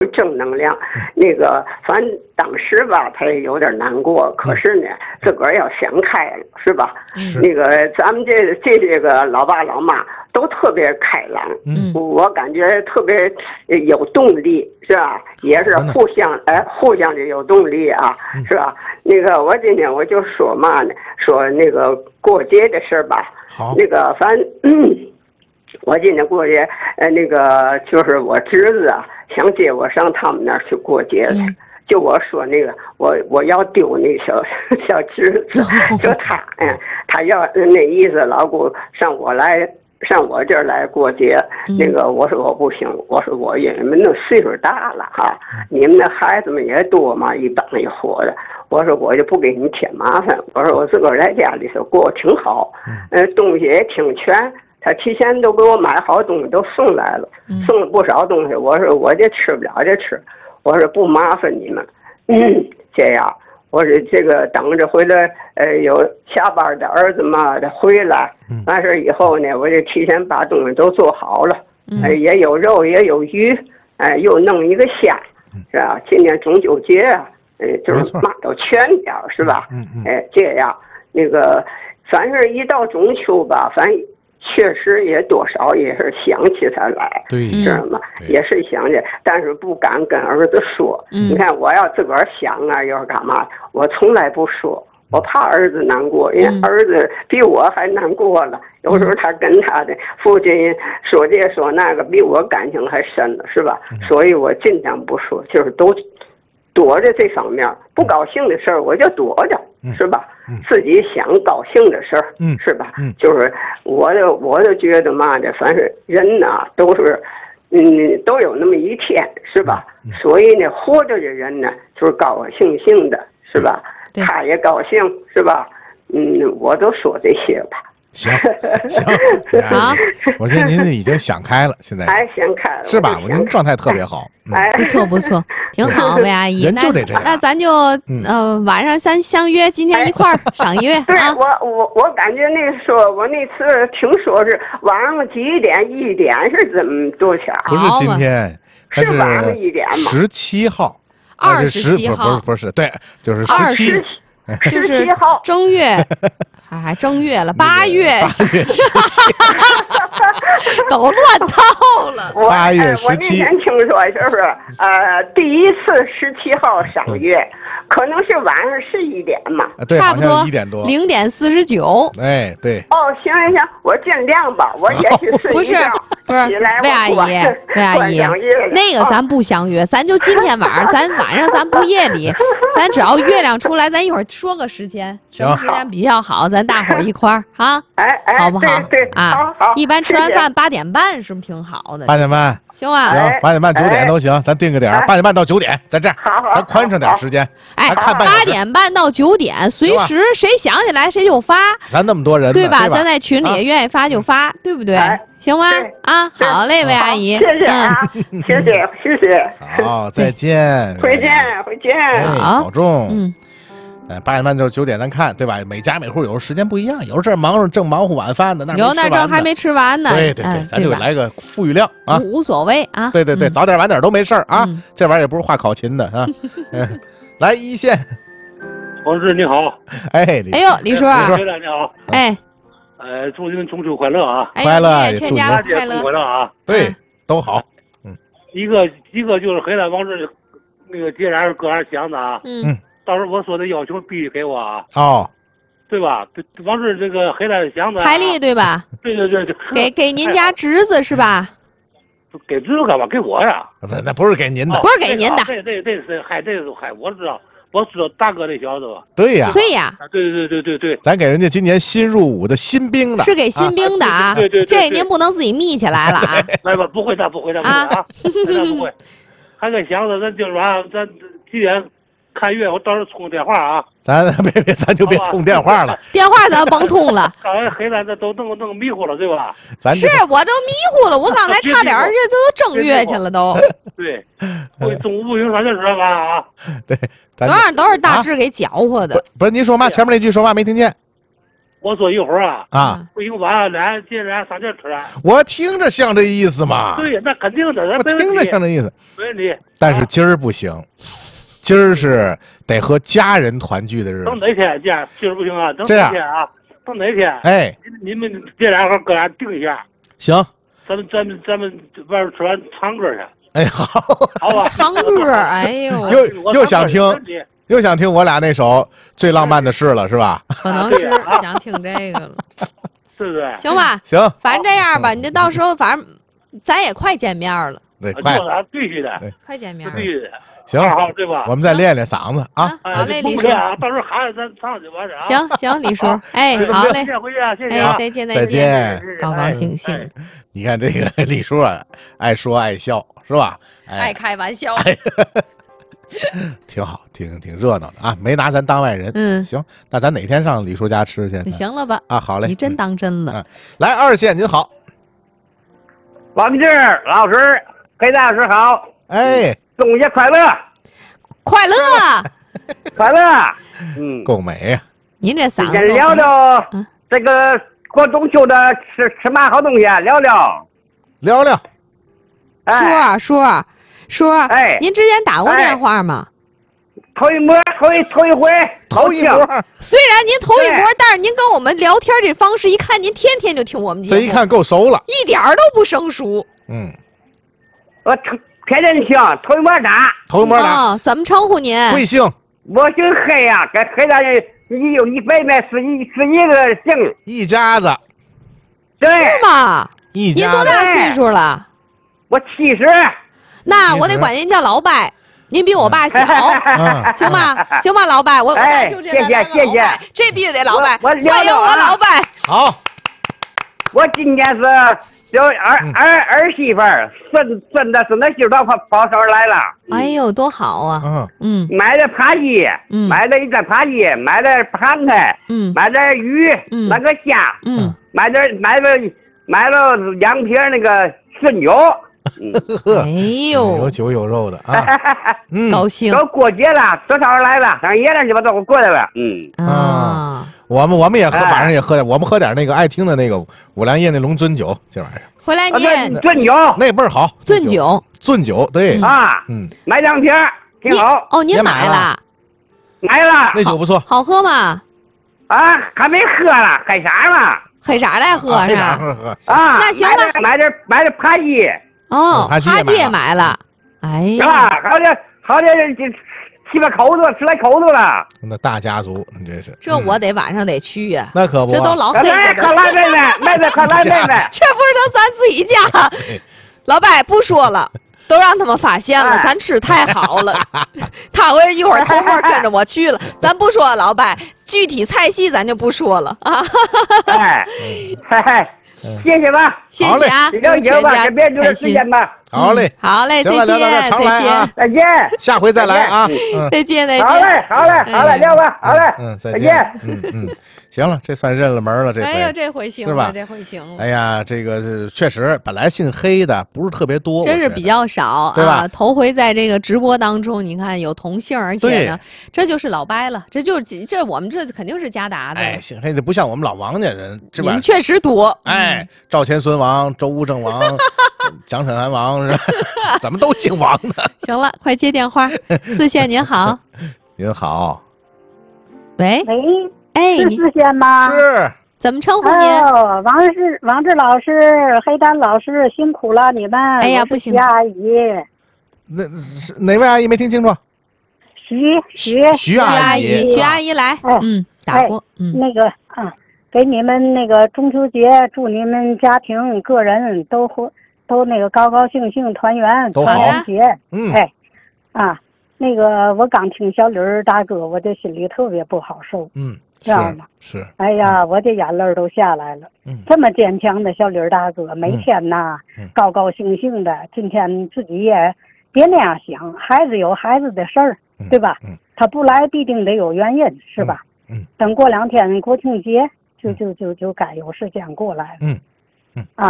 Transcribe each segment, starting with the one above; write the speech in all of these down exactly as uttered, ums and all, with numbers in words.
正能量。那个反正当时吧他也有点难过，可是呢自个儿要想开了，是吧？那个咱们这这些个老爸老妈都特别开朗，嗯，我感觉特别有动力，是吧？也是互相哎互相的有动力啊，是吧？那个我今天我就说嘛呢，说那个过节的事儿吧，好，那个反正。嗯我今年过节，呃，那个就是我侄子啊，想接我上他们那儿去过节去。嗯、就我说那个，我我要丢那小小侄子，就他，嗯，他要那意思，老姑上我来上我这儿来过节。嗯、那个我说我不行，我说我你们那岁数大了哈，你们的孩子们也多嘛，一帮一伙的。我说我就不给你添麻烦，我说我自个儿在家里头过挺好，呃，东西也挺全。他提前都给我买好东西都送来了，送了不少东西。我说我这吃不了这吃，我说不麻烦你们。嗯，这样，我说这个等着回来，呃，有下班的儿子嘛的回来，完事以后呢，我就提前把东西都做好了，哎、呃，也有肉也有鱼，哎、呃，又弄一个虾，是吧？今年中秋节啊，呃，就是嘛都全点是吧？哎、呃，这样，那个反正一到中秋吧，反正。确实也多少也是想起他来， 对， 知道吗？也是想起，但是不敢跟儿子说。嗯、你看，我要自个儿想啊，要是干嘛，我从来不说，我怕儿子难过，因为儿子比我还难过了。有时候他跟他的父亲说这说那个，比我感情还深了，是吧？所以我尽量不说，就是都躲着这方面，不高兴的事儿我就躲着。是吧？自己想高兴的事儿，嗯，是吧？嗯，就是我的，我就觉得嘛的，反正人呐都是，嗯，都有那么一天，是吧？嗯、所以呢，活着的人呢，就是高高兴兴的，是吧？他也高兴，是吧？嗯，我都说这些吧。 行行，好，我觉得您已经想开了，现在哎，想开了， 是吧？我您状态特别好， 哎，不错不错，挺好，魏阿姨。 人就得这样， 那咱就呃晚上咱相约，今天一块儿赏月啊。 对，我我我感觉那说，我那次听说是晚上几点一点是怎么多钱？ 不是今天， 是晚上一点吗？ 十七号， 二十七号， 不是不是，对，就是十七， 就是正月。还还正月了，八月， 八月十七， 都乱套了。 八月十七， 我那天听说就是呃，第一次十七号赏月，可能是晚上十一点嘛， 对， 差不多一点多， 零点四十九。 哎，对。 哦，行行行，我尽量吧，我也去睡不是不是，魏阿姨，魏阿姨，那个咱不相约，咱就今天晚上，咱晚上咱不夜里，咱只要月亮出来，咱一会儿说个时间，什么时间比较好，咱。大伙儿一块儿哈， 哎哎， 好不好？ 对对啊， 好好。 一般吃完饭八点半是不是挺好的？ 八点半行吧？ 行，八点半九点都行，咱定个点儿，八点半到九点，咱这样，咱宽敞点时间。 哎，八点半到九点，随时谁想起来谁就发。 咱那么多人， 对吧？咱在群里愿意发就发，对不对？行吗？啊，好嘞，魏阿姨， 谢谢啊，谢谢谢谢。 好，再见。 回见回见， 保重。 嗯。 哎，八点半到九点，咱看对吧？每家每户有时候时间不一样，有时候这忙着正忙活晚饭呢，那有那正还没吃完呢。 对对对，咱就来个富裕量啊， 无所谓啊。 对对对，早点晚点都没事儿啊。这玩意儿也不是画考勤的啊。嗯，来一线， 同志你好， 哎， 哎呦，李叔， 李叔你好， 哎， 呃，祝你们中秋快乐啊， 快乐， 全家快乐， 快乐啊， 对，都好。嗯， 一个一个就是黑蓝往这那个节然各样想的啊， 嗯。 到时候我说的要求必须给我啊！ 哦， 对吧？往事这个黑蓝箱子台历对吧？ 对对对对， 给给您家侄子是吧？ 给侄子干嘛？给我呀？ 那不是给您的， 不是给您的。 这这这是还这是还我知道，我知道大哥这小子吧？ 对呀， 对呀， 对对对对对对， 咱给人家今年新入伍的新兵的， 是给新兵的啊！ 对对， 这您不能自己密起来了啊！ 来吧，不会的，不会的，不会啊，不会。还个箱子，咱今晚上咱几点？看月，我到时候充个电话啊！ 咱别别，咱就别通电话了。 电话咱甭通了。 刚才黑蓝这都弄弄迷糊了，对吧？ 咱是我都迷糊了，我刚才差点这都正月去了都。 对，我中午不行，咱就知道干啊。 对， 都让都是大志给搅和的。 不是您说嘛？前面那句说嘛没听见？ 我说一会儿啊啊， 不行吧，俩人接着俩上这吃啊。 我听着像这意思嘛。 对，那肯定的， 我听着像这意思， 没问题。 但是今儿不行，今儿是得和家人团聚的日子。 等哪天见？今儿不行啊，等哪天啊？等哪天？ 哎， 你们这俩伙哥俩定一下。 行。 咱们咱们咱们外边吃完唱歌去。 哎，好， 好吧。 唱歌，哎呦， 又又想听，又想听我俩那首最浪漫的事了，是吧？ 可能是想听这个了， 对不对？ 行吧， 行， 反正这样吧，你这到时候反正咱也快见面了， 对，快， 必须的， 快见面， 必须的。 行， 好，对吧？ 我们再练练嗓子啊。 好嘞，李叔， 到时候喊咱唱去完事啊。 行行，李叔，哎，好嘞， 谢回去啊，谢谢哎，再见再见， 高高兴兴。 你看这个李叔啊，爱说爱笑是吧？ 爱开玩笑， 挺好，挺挺热闹的啊，没拿咱当外人。 嗯， 行，那咱哪天上李叔家吃去？ 行了吧？ 啊，好嘞， 你真当真了。 来，二线您好， 王静老师，裴大师好。 哎， 中秋节快乐， 快乐， 快乐。嗯， 够美呀！ 您这嗓子。 先聊聊这个过中秋的吃吃嘛好东西，聊聊， 聊聊。 叔叔叔， 哎， 您之前打过电话吗？ 头一波，头一头一回， 头一波。 虽然您头一波，但是您跟我们聊天这方式，一看您天天就听我们节目， 这一看够熟了， 一点都不生疏。 嗯， 我天天听，头一波打， 头一波打。 怎么称呼您？ 贵姓？ 我姓黑呀，跟黑大人你有一妹妹是一是一个姓， 一家子。 对。 是吗？ 一家。 您多大岁数了？ 我七十。 那我得管您叫老伯，您比我爸小，行吗？行吧，老伯，我我就这个谢谢谢谢， 这必须得老伯， 欢迎我老伯。 好，我今天是就儿儿儿媳妇儿，孙孙子孙子媳妇跑跑手来了。 哎呦，多好啊！ 嗯嗯， 买了扒鸡，买了一袋扒鸡，买了盘菜， 嗯， 买点鱼， 嗯， 买个虾， 嗯， 买点买了买了两瓶那个顺酒。 哎呦， 有酒有肉的啊， 嗯，高兴。 都过节了，多少人来了？让爷俩去吧，都过来了。嗯啊，我们我们也喝，晚上也喝点，我们喝点那个爱听的那个五粮液那龙尊酒，今晚上。 回来你尊酒那倍儿好， 尊酒尊酒对啊，嗯，买两瓶挺好。 哦，您买了？ 买了， 那酒不错， 好喝吗？ 啊，还没喝呢，黑啥呢？ 黑啥来喝是吧？ 喝喝啊， 那行了， 买点买点扒鸡。 哦，扒鸡也买了，哎呀， 好点好点，这七八口子，十来口子了。 那大家族，你这是。 这我得晚上得去呀。 那可不。 这都老黑的。快来妹妹，妹妹快来妹妹。 这不是都咱自己家？老伯不说了，都让他们发现了，咱吃太好了。他回一会儿偷摸跟着我去了，咱不说老伯，具体菜系咱就不说了啊。 哎，嗨。谢谢吧， 谢谢啊， 祝全家开心吧。 好嘞， 好嘞，再见，再见， 再见， 下回再来啊， 再见，再见。 好嘞，好嘞，好嘞，聊吧，好嘞， 嗯，再见，嗯嗯，行了，这算认了门了，这回， 哎呀，这回行了， 是吧？ 这回行了。 哎呀，这个确实，本来姓黑的不是特别多， 真是比较少， 对吧？ 头回在这个直播当中，你看有同姓，而且呢，这就是老伯了，这就是这我们这肯定是家达的。 哎，姓黑的不像我们老王家人， 你们确实多， 哎，赵钱孙王、周吴郑王、蒋沈韩王，怎么都姓王呢？ 行了，快接电话。四线您好， 您好， 喂喂， 哎， 是四线吗？ 是， 怎么称呼您？ 哦，王志王志老师、黑丹老师，辛苦了你们。 哎呀，不行， 徐阿姨。 那是哪位阿姨没听清楚？ 徐徐徐阿姨， 徐阿姨来，嗯，打过，嗯， 那个啊，给你们那个中秋节，祝你们家庭、个人都活。都那个高高兴兴团圆团圆节， 嗯， 哎，啊，那个我刚听小李儿大哥，我这心里特别不好受， 嗯， 知道吗？ 是， 哎呀，我这眼泪都下来了。 嗯， 这么坚强的小李儿大哥，每天呐、 嗯、 高高兴兴的，今天自己也别那样想，孩子有孩子的事儿， 嗯、 对吧？ 嗯， 他不来必定得有原因，是吧？ 嗯，嗯等过两天国庆节，就就就就该有时间过来了。 嗯，嗯啊。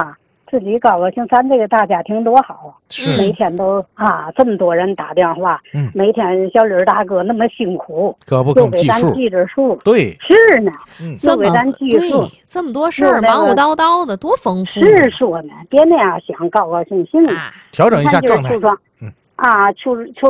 自己高高兴，咱这个大家庭多好啊！ 是每天都啊这么多人打电话， 嗯， 每天小李大哥那么辛苦， 可不又给咱更计数， 记着数， 对， 是呢， 嗯， 又给咱记数， 这么多事儿，忙活叨叨的，多丰富。 是说呢，别那样想，高高兴兴的， 啊， 调整一下状态， 嗯，啊，出出。